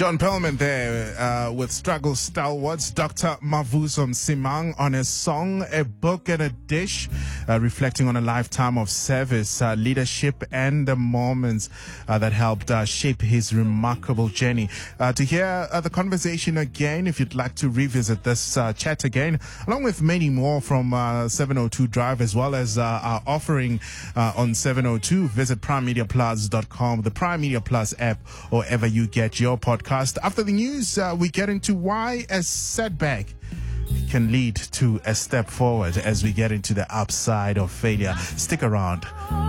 John Perlman there with Struggle Stalwarts. Dr. Mavuso Msimang on his song, A Book and a Dish, reflecting on a lifetime of service, leadership, and the moments that helped shape his remarkable journey. To hear the conversation again, if you'd like to revisit this chat again, along with many more from 702 Drive, as well as our offering on 702, visit primemediaplus.com, the Prime Media Plus app, or wherever you get your podcast. After the news, we get into why a setback can lead to a step forward as we get into the upside of failure. Stick around.